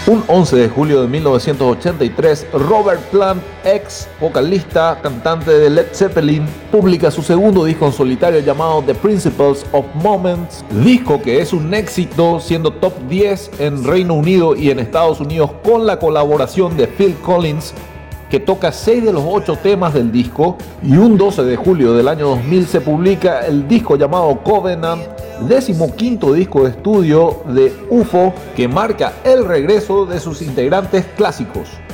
Un 11 de julio de 1983, Robert Plant, ex vocalista, cantante de Led Zeppelin, publica su segundo disco en solitario llamado The Principles of Moments, disco que es un éxito siendo top 10 en Reino Unido y en Estados Unidos con la colaboración de Phil Collins, que toca 6 de los 8 temas del disco. Y un 12 de julio del año 2000 se publica el disco llamado Covenant, 15º disco de estudio de UFO, que marca el regreso de sus integrantes clásicos.